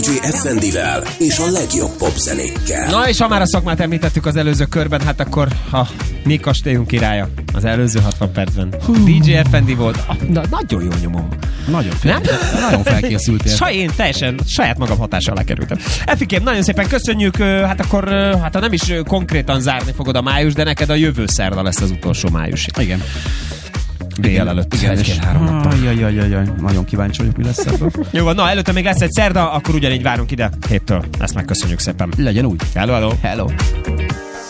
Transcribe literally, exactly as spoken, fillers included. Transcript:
dé dzsé ef en dé-vel és a legjobb popzenékkel. Na és ha már a szakmát említettük az előző körben, hát akkor a mi kastélyunk királya az előző hatvan percben. Hú. dé dzsé ef en dé volt. Na, nagyon jó nyomom. Nagyon, fel, nagyon felkészültél. Saj, én teljesen saját magam hatással lekerültem. Efikém, nagyon szépen köszönjük. Hát akkor, hát ha nem is konkrétan zárni fogod a május, de neked a jövő szerda lesz az utolsó május. Igen. Dél előtt. Igen, egy-két-három nappal. Jajjajjajjaj, nagyon kíváncsi vagyok, mi lesz ebből. Jó van, na előtte még lesz egy szerda, akkor ugyanígy várunk ide héttől. Ezt megköszönjük szépen. Legyen úgy. Hello, hello. Hello.